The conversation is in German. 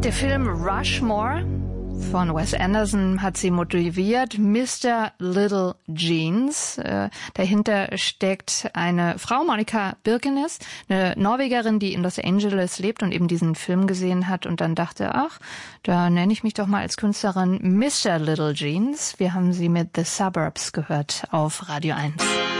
Der Film Rushmore von Wes Anderson hat sie motiviert. Mr. Little Jeans. Dahinter steckt eine Frau, Monica Birkenes, eine Norwegerin, die in Los Angeles lebt und eben diesen Film gesehen hat und dann dachte, ach, da nenne ich mich doch mal als Künstlerin Mr. Little Jeans. Wir haben sie mit The Suburbs gehört auf Radio 1.